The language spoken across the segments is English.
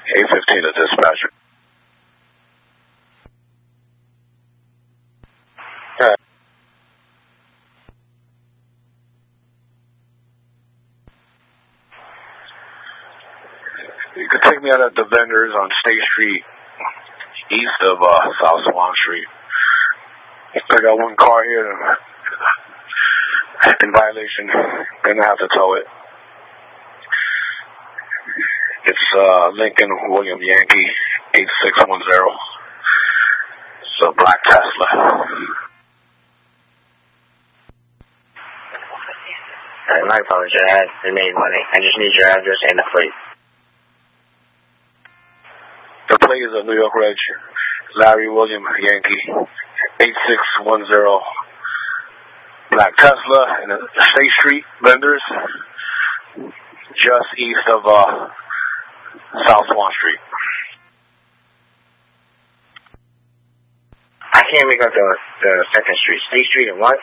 815 to dispatcher. You could take me out at the vendors on State Street, east of South Swan Street. I got one car here in violation, gonna have to tow it. It's Lincoln William Yankee 8610. It's a black Tesla. My apologies, I made money. I just need your address and the plate. The plate is a New York Reg, Larry William Yankee 8610. Black Tesla in the State Street vendors, just east of South Swan Street. I can't make out the second street. State Street and what?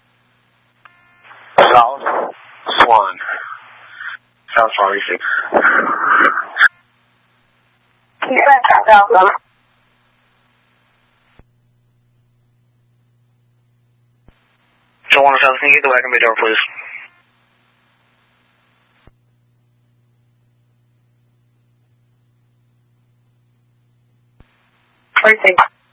South Swan. South Swan Street. Joanna, can you go back in my door, please? Perfect.